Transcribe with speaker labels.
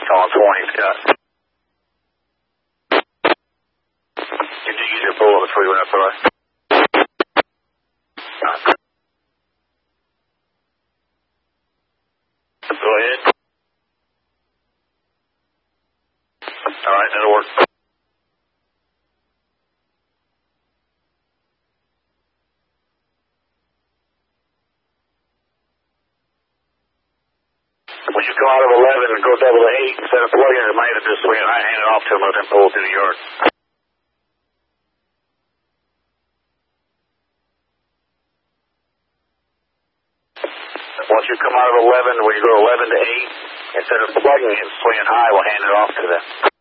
Speaker 1: Calling 20, Scott. Did you use your bullet before you went up there? Go ahead. Alright, that'll work. When you come out of 11 and go double to 8, instead of plugging it, it might have just swing it. I hand it off to him, let him pull it through the yard. Once you come out of 11, when you go 11 to 8, instead of plugging it and swinging high, we'll hand it off to them.